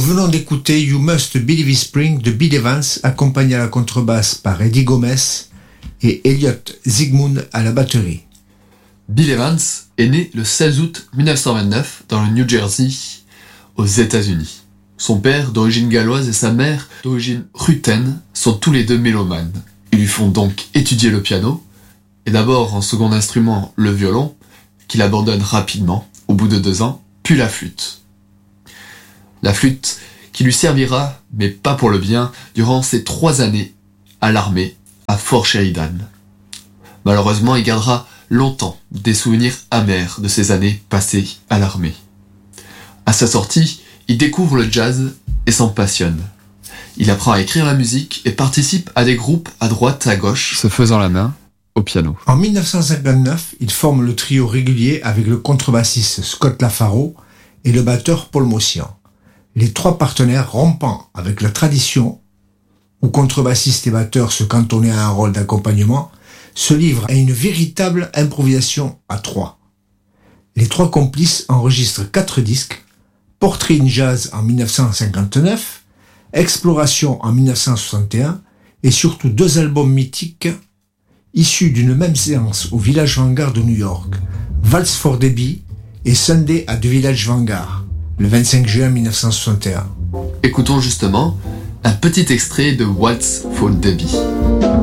venons d'écouter You Must Believe Spring de Bill Evans, accompagné à la contrebasse par Eddie Gomez et Elliot Zygmunt à la batterie. Bill Evans est né le 16 août 1929 dans le New Jersey, aux États-Unis. Son père, d'origine galloise, et sa mère, d'origine ruthène, sont tous les deux mélomanes. Ils lui font donc étudier le piano, et d'abord en second instrument le violon, qu'il abandonne rapidement, au bout de 2 ans, puis la flûte. La flûte qui lui servira, mais pas pour le bien, durant ses 3 années à l'armée, à Fort Sheridan. Malheureusement, il gardera longtemps des souvenirs amers de ces années passées à l'armée. À sa sortie, il découvre le jazz et s'en passionne. Il apprend à écrire la musique et participe à des groupes à droite, à gauche, se faisant la main au piano. En 1959, il forme le trio régulier avec le contrebassiste Scott Lafaro et le batteur Paul Mossian. Les 3 partenaires rompant avec la tradition où contrebassiste et batteur se cantonnaient à un rôle d'accompagnement, se livrent à une véritable improvisation à 3. Les 3 complices enregistrent 4 disques, Portrait in Jazz en 1959, Exploration en 1961 et surtout 2 albums mythiques issus d'une même séance au Village Vanguard de New York, Waltz for Debbie et Sunday at the Village Vanguard, le 25 juin 1961. Écoutons justement un petit extrait de Waltz for Debbie.